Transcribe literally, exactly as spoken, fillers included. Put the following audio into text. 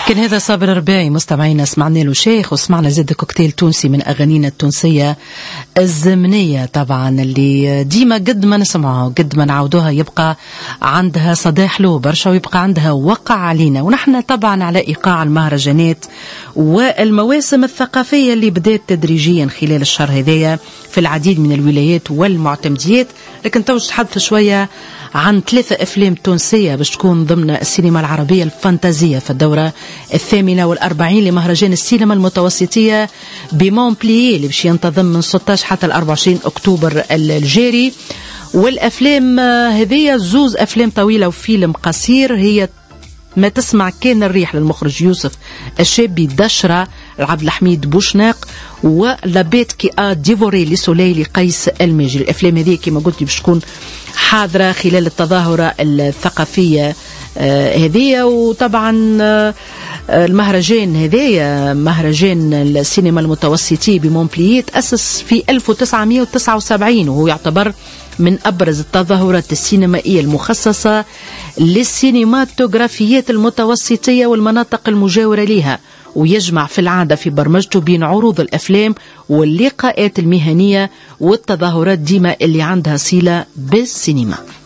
كان هذا صابر الرباعي مستمعينا، سمعنا له شيخ وسمعنا زاد كوكتيل تونسي من أغانينا التونسية الزمنية طبعا، اللي ديما قد ما نسمعها وقد ما نعودوها يبقى عندها صدى حلو برشا ويبقى عندها وقع علينا. ونحن طبعا على إيقاع المهرجانات والمواسم الثقافية اللي بدأت تدريجيا خلال الشهر هذايا في العديد من الولايات والمعتمديات. لكن توش تحدث شوية عن ثلاثة أفلام تونسية باش تكون ضمن السينما العربية الفانتازية في الدورة الثامنة والأربعين لمهرجان السينما المتوسطية بمونبلييه اللي باش ينتظم من ستة عشر حتى أربعة أكتوبر الجاري. والأفلام هذه زوز أفلام طويلة وفيلم قصير، هي ما تسمع كان الريح للمخرج يوسف الشابي، دشرة العبد الحميد بوشناق، ولابيت كي ا ديفوري لسولي لقيس الماجري. الأفلام هذه كما قلت باش تكون حاضرة خلال التظاهرة الثقافية هذه. وطبعا المهرجان هذايا مهرجان السينما المتوسطي بمونبلييه تأسس في ألف وتسعمائة وتسعة وسبعين، وهو يعتبر من أبرز التظاهرات السينمائية المخصصة للسينماتوغرافيات المتوسطية والمناطق المجاورة لها، ويجمع في العادة في برمجته بين عروض الأفلام واللقاءات المهنية والتظاهرات ديما اللي عندها صلة بالسينما.